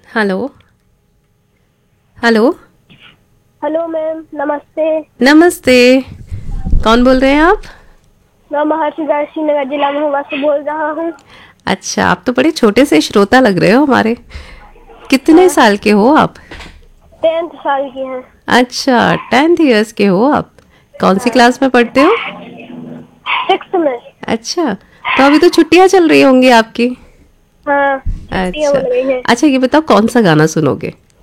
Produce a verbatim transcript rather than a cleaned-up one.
Hello. Hello. Hello ma'am, नमस्ते। नमस्ते। कौन बोल रहे हैं आप? मैं महर्षि दर्शी नगर जिला महुआ से बोल रहा हूँ। अच्छा, आप तो बड़े छोटे से श्रोता लग रहे हो हमारे। कितने हाँ, साल के हो आप? टेंथ साल की हैं। अच्छा, टेंथ ईयर्स के हो आप। कौन सी हाँ, क्लास में पढ़ते हो? सिक्स में। अच्छा, तो अभी तो छुट्टियां चल रही होंगी आपकी। हाँ, छुट्टियाँ अच्छा। बोल गई हैं। अच्छा, ये बताओ कौन सा गाना सुनोगे?